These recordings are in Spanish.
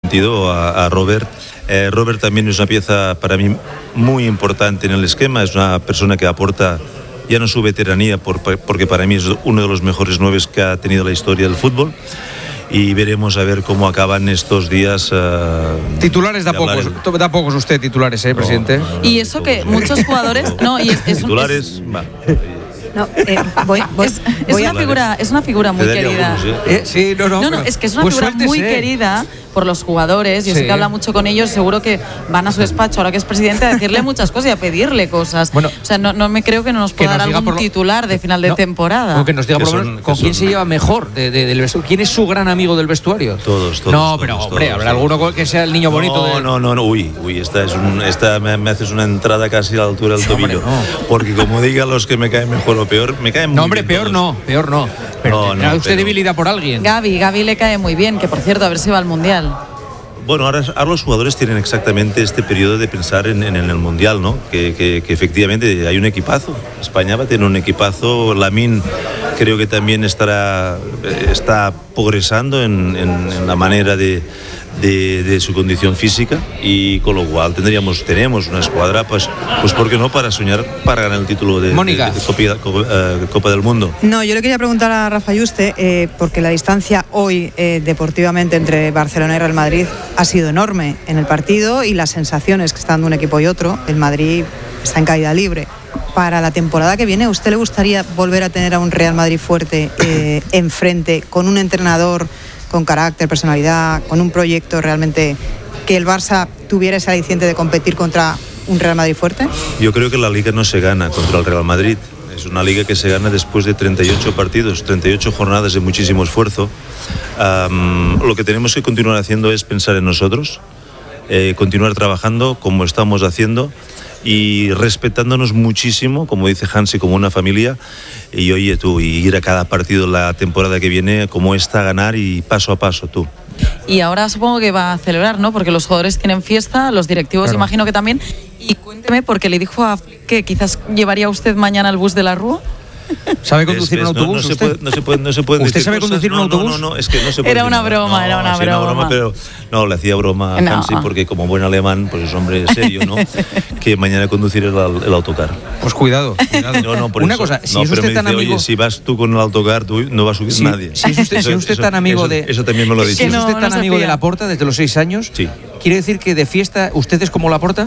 sentido a Robert. Robert también es una pieza para mí muy importante en el esquema, es una persona que aporta ya no su veteranía, porque para mí es uno de los mejores 9 que ha tenido la historia del fútbol. Y veremos a ver cómo acaban estos días. Titulares da pocos usted, titulares, presidente. No, y eso que muchos jugadores. No, y es titulares. No, es una figura muy querida. Sí, no, es que es una figura muy querida por los jugadores. Yo sé que habla mucho con ellos, seguro que van a su despacho ahora que es presidente a decirle muchas cosas y a pedirle cosas. Bueno, o sea, no me creo que no nos pueda dar algún titular de final de temporada. O que nos diga por lo menos con quién se lleva mejor del vestuario. ¿Quién es su gran amigo del vestuario? Todos. No, pero hombre, habrá alguno que sea el niño bonito. No. Uy, esta me haces una entrada casi a la altura del tobillo. Porque como diga los que me caen mejor o peor, me caen muy bien. No, hombre, peor no. Pero ¿tendrá usted debilidad por alguien? Gavi le cae muy bien, que por cierto, a ver si va al Mundial. Bueno, ahora los jugadores tienen exactamente este periodo de pensar en el Mundial, ¿no? Que efectivamente hay un equipazo. España va a tener un equipazo. Lamine creo que también está progresando en la manera de su condición física, y con lo cual tenemos una escuadra, pues ¿por qué no? Para soñar, para ganar el título de Copa del Mundo. No, yo le quería preguntar a Rafa Yuste, porque la distancia hoy deportivamente entre Barcelona y Real Madrid ha sido enorme en el partido, y las sensaciones que está dando un equipo y otro. El Madrid está en caída libre. Para la temporada que viene, ¿a usted le gustaría volver a tener a un Real Madrid fuerte enfrente, con un entrenador con carácter, personalidad, con un proyecto realmente, que el Barça tuviera ese aliciente de competir contra un Real Madrid fuerte? Yo creo que la Liga no se gana contra el Real Madrid. Es una Liga que se gana después de 38 partidos, 38 jornadas de muchísimo esfuerzo. Lo que tenemos que continuar haciendo es pensar en nosotros, continuar trabajando como estamos haciendo y respetándonos muchísimo, como dice Hansi, como una familia. Y oye tú, y ir a cada partido la temporada que viene como esta, ganar y paso a paso tú. Y ahora supongo que va a celebrar, ¿no? Porque los jugadores tienen fiesta, los directivos claro. Imagino que también. Y cuénteme, porque le dijo a Flick que quizás llevaría usted mañana el bus de la Rúa. ¿Sabe conducir un autobús? No se puede. ¿Usted sabe conducir un autobús? No, es que no se puede. Era una broma, pero no, le hacía broma a Hansi, porque como buen alemán, pues es hombre serio, ¿no? Que mañana conducir el autocar. Pues cuidado. Una cosa, si es usted tan amigo... Oye, si vas tú con el autocar, tú no va a subir nadie. Si es usted tan amigo de... Eso también me lo ha dicho. Si es usted tan amigo de Laporta desde los 6 años, sí. ¿Quiere decir que de fiesta usted es como Laporta?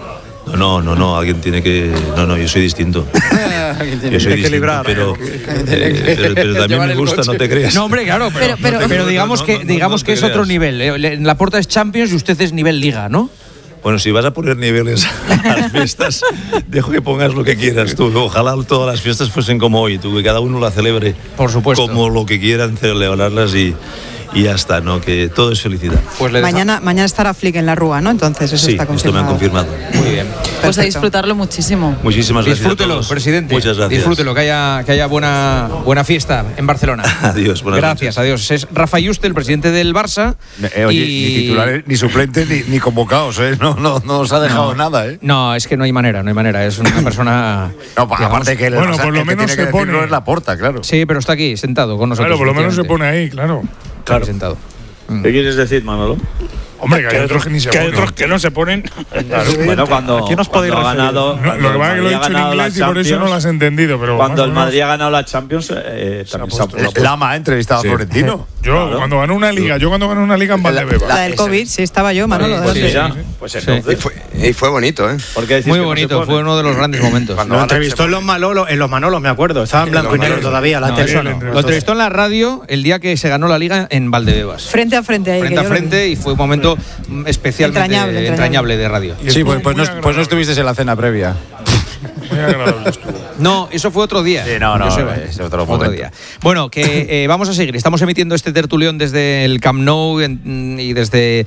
No, alguien tiene que... No, yo soy distinto. Yo soy distinto, pero también me gusta, no te creas. No, hombre, claro, pero digamos que es otro nivel. Laporta es Champions y usted es nivel Liga, ¿no? Bueno, si vas a poner niveles a las fiestas, dejo que pongas lo que quieras tú. Ojalá todas las fiestas fuesen como hoy, tú, que cada uno la celebre, por supuesto, como lo que quieran celebrarlas y ya está, ¿no? Que todo es felicidad. Pues mañana estará Flick en la Rúa, ¿no? Entonces eso está confirmado. Esto me han confirmado. Muy bien. Pues a disfrutarlo muchísimo. Muchísimas gracias. Disfrútelo, presidente. Muchas gracias. Disfrútelo, que haya buena fiesta en Barcelona. Adiós, buenas gracias, noches. Adiós. Es Rafa Yuste, el presidente del Barça. Oye, ni titulares, ni suplentes, ni convocados, ¿eh? No nos ha dejado nada, ¿eh? No, es que no hay manera. Es una persona... No, aparte que por lo menos se pone... es Laporta, claro. Sí, pero está aquí, sentado con nosotros. Claro, por lo menos se pone ahí, claro. Sentado. ¿Qué quieres decir, Manolo? Hombre, que hay otros que ni se ponen. Que hay otros que no se ponen. Claro. Bueno, cuando ha ganado... Lo que pasa es que lo he dicho en inglés y por eso no lo has entendido. Pero cuando el Madrid ha ganado la Champions, también se ha puesto. Lama ha entrevistado a Florentino. Cuando ganó una liga, en Valdebebas. La del COVID, sí, estaba yo, Manolo. Pues entonces. Y fue bonito, ¿eh? Muy bonito, fue uno de los grandes momentos. Lo entrevistó en los Manolos, me acuerdo. Estaba en blanco y negro todavía, la tele. Lo entrevistó en la radio el día que se ganó la liga en Valdebebas. Frente a frente. Frente a frente, y fue un momento especialmente entrañable de radio. Sí, pues no estuvisteis en la cena previa. Muy agradable estuvo. No, eso fue otro día. Sí, no, es otro día. Bueno, que vamos a seguir. Estamos emitiendo este tertulión desde el Camp Nou y desde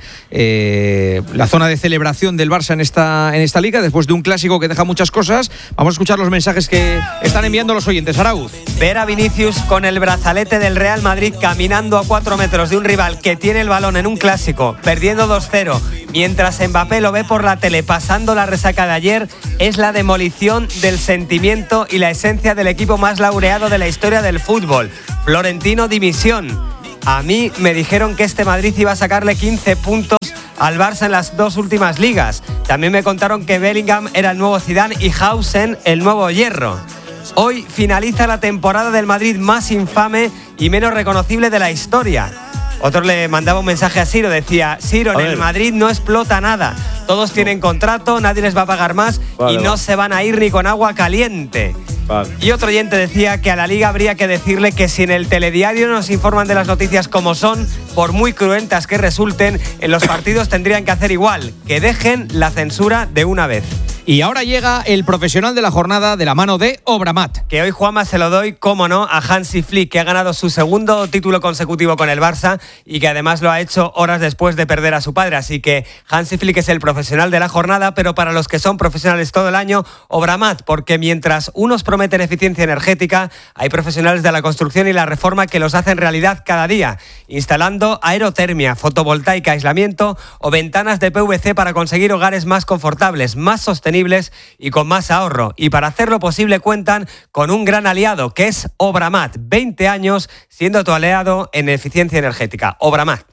la zona de celebración del Barça en esta liga, después de un clásico que deja muchas cosas. Vamos a escuchar los mensajes que están enviando los oyentes. Arauz. Ver a Vinicius con el brazalete del Real Madrid caminando a 4 metros de un rival que tiene el balón en un clásico, perdiendo 2-0, mientras Mbappé lo ve por la tele pasando la resaca de ayer, es la demolición del sentimiento y la esencia del equipo más laureado de la historia del fútbol. Florentino dimisión. A mí me dijeron que este Madrid iba a sacarle 15 puntos al Barça en las 2 últimas ligas. También me contaron que Bellingham era el nuevo Zidane y Hausen el nuevo Hierro. Hoy finaliza la temporada del Madrid más infame y menos reconocible de la historia. Otro le mandaba un mensaje a Ciro, decía: Ciro, en el Madrid no explota nada. Todos tienen contrato, nadie les va a pagar más y no se van a ir ni con agua caliente. Y otro oyente decía que a la Liga habría que decirle que si en el telediario nos informan de las noticias como son, por muy cruentas que resulten, en los partidos tendrían que hacer igual, que dejen la censura de una vez. Y ahora llega el profesional de la jornada de la mano de Obramat. Que hoy, Juanma, se lo doy, cómo no, a Hansi Flick, que ha ganado su segundo título consecutivo con el Barça y que además lo ha hecho horas después de perder a su padre. Así que Hansi Flick es el profesional de la jornada, pero para los que son profesionales todo el año, Obramat, porque mientras unos prometen eficiencia energética, hay profesionales de la construcción y la reforma que los hacen realidad cada día, instalando aerotermia, fotovoltaica, aislamiento o ventanas de PVC para conseguir hogares más confortables, más sostenibles y con más ahorro. Y para hacerlo posible cuentan con un gran aliado, que es Obramat. 20 años siendo tu aliado en eficiencia energética. Obramat.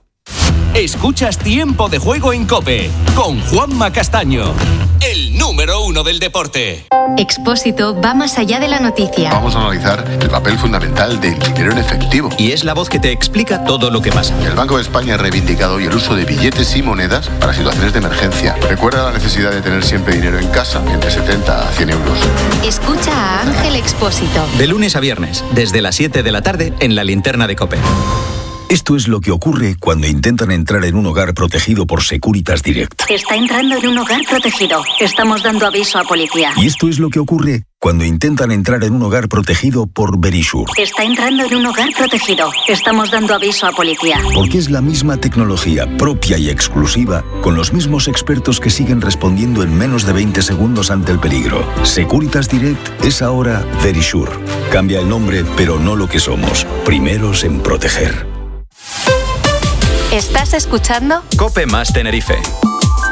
Escuchas Tiempo de Juego en COPE con Juanma Castaño, el número 1 del deporte. Expósito va más allá de la noticia. Vamos a analizar el papel fundamental del dinero en efectivo. Y es la voz que te explica todo lo que pasa. El Banco de España ha reivindicado hoy el uso de billetes y monedas para situaciones de emergencia. Recuerda la necesidad de tener siempre dinero en casa, entre 70 a 100 euros. Escucha a Ángel Expósito. De lunes a viernes, desde las 7 de la tarde, en la linterna de COPE. Esto es lo que ocurre cuando intentan entrar en un hogar protegido por Securitas Direct. Está entrando en un hogar protegido. Estamos dando aviso a policía. Y esto es lo que ocurre cuando intentan entrar en un hogar protegido por Verisure. Está entrando en un hogar protegido. Estamos dando aviso a policía. Porque es la misma tecnología propia y exclusiva, con los mismos expertos que siguen respondiendo en menos de 20 segundos ante el peligro. Securitas Direct es ahora Verisure. Cambia el nombre, pero no lo que somos. Primeros en proteger. ¿Estás escuchando? COPE más Tenerife.